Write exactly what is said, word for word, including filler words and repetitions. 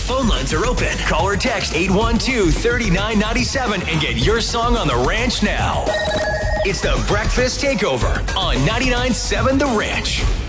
Phone lines are open. Call or text eight one two, three nine nine seven and get your song on The Ranch now. It's the Breakfast Takeover on ninety-nine point seven The Ranch.